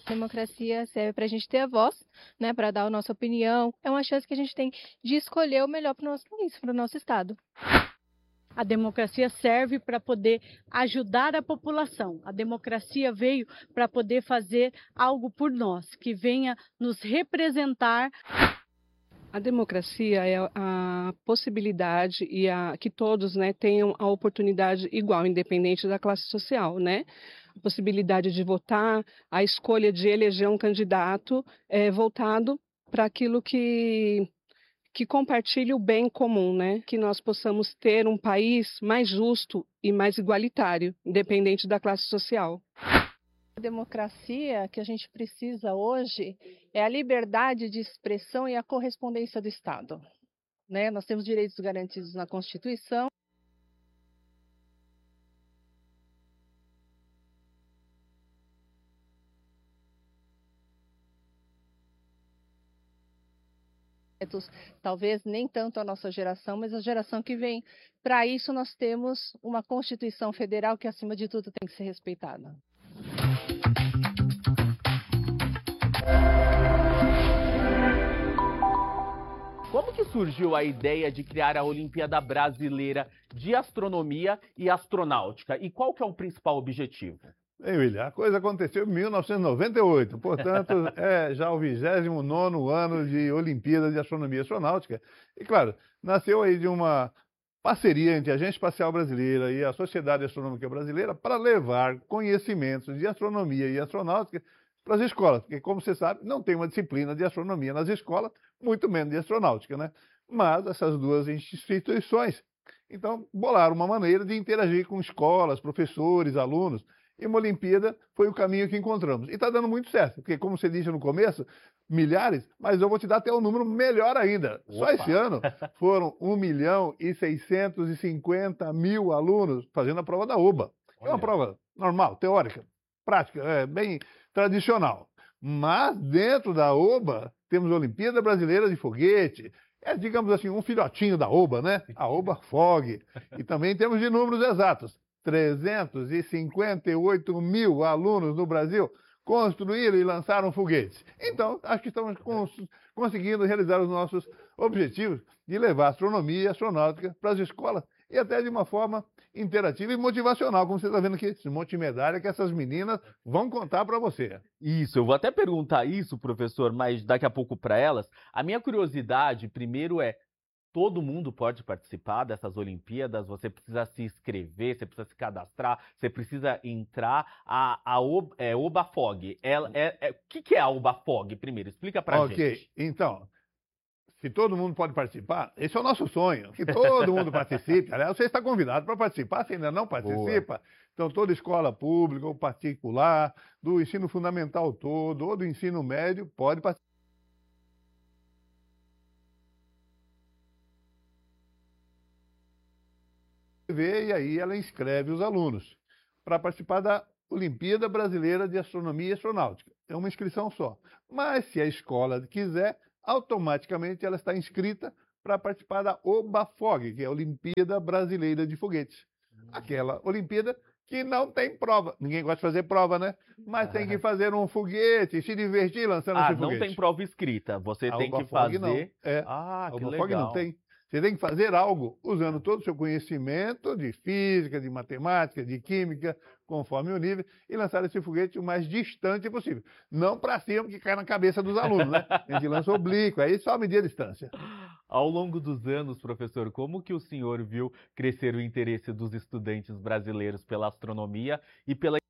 Democracia serve para a gente ter a voz, né, para dar a nossa opinião. É uma chance que a gente tem de escolher o melhor para o nosso país, para o nosso estado. A democracia serve para poder ajudar a população. A democracia veio para poder fazer algo por nós, que venha nos representar. A democracia é a possibilidade que todos, né, tenham a oportunidade igual, independente da classe social, né? A possibilidade de votar, a escolha de eleger um candidato voltado para aquilo que compartilhe o bem comum, né? Que nós possamos ter um país mais justo e mais igualitário, independente da classe social. A democracia que a gente precisa hoje é a liberdade de expressão e a correspondência do Estado, né? Nós temos direitos garantidos na Constituição. Talvez nem tanto a nossa geração, mas a geração que vem. Para isso, nós temos uma Constituição Federal que, acima de tudo, tem que ser respeitada. Como que surgiu a ideia de criar a Olimpíada Brasileira de Astronomia e Astronáutica? E qual que é o principal objetivo? Bem, William, a coisa aconteceu em 1998, portanto, é já o 29º ano de Olimpíada de Astronomia e Astronáutica. E, claro, nasceu aí de uma parceria entre a Agência Espacial Brasileira e a Sociedade Astronômica Brasileira para levar conhecimentos de astronomia e astronáutica para as escolas, porque, como você sabe, não tem uma disciplina de astronomia nas escolas, muito menos de astronáutica, né? Mas essas duas instituições, então, bolaram uma maneira de interagir com escolas, professores, alunos, e uma Olimpíada foi o caminho que encontramos. E está dando muito certo, porque, como você disse no começo, milhares, mas eu vou te dar até um número melhor ainda. Opa. Só esse ano foram 1.650.000 alunos fazendo a prova da OBA. É uma prova normal, teórica, prática, bem tradicional. Mas dentro da OBA temos a Olimpíada Brasileira de Foguete, digamos assim, um filhotinho da OBA, né? A OBA FOG. E também temos de números exatos. 358.000 alunos no Brasil construíram e lançaram foguetes. Então, acho que estamos conseguindo realizar os nossos objetivos de levar astronomia e astronáutica para as escolas e até de uma forma interativa e motivacional, como você está vendo aqui, esse monte de medalha que essas meninas vão contar para você. Isso, eu vou até perguntar isso, professor, mas daqui a pouco para elas. A minha curiosidade, primeiro, todo mundo pode participar dessas Olimpíadas, você precisa se inscrever, você precisa se cadastrar, você precisa entrar. OBAFOG, o que é a OBAFOG primeiro? Explica pra gente. Ok, então, se todo mundo pode participar, esse é o nosso sonho, que todo mundo participe. Aliás, você está convidado para participar, se ainda não participa. Boa. Então, toda escola pública ou particular, do ensino fundamental todo, ou do ensino médio, pode participar. E aí ela inscreve os alunos para participar da Olimpíada Brasileira de Astronomia e Astronáutica. É uma inscrição só. Mas se a escola quiser, automaticamente ela está inscrita para participar da OBAFOG, que é a Olimpíada Brasileira de Foguetes. Aquela Olimpíada que não tem prova. Ninguém gosta de fazer prova, né? Mas tem que fazer um foguete, se divertir lançando esse foguete. Não tem prova escrita, você tem que fazer... Não. A que legal. não tem. Você tem que fazer algo usando todo o seu conhecimento de física, de matemática, de química, conforme o nível, e lançar esse foguete o mais distante possível. Não para cima, que cai na cabeça dos alunos, né? A gente lança oblíquo, aí só medir a distância. Ao longo dos anos, professor, como que o senhor viu crescer o interesse dos estudantes brasileiros pela astronomia e pela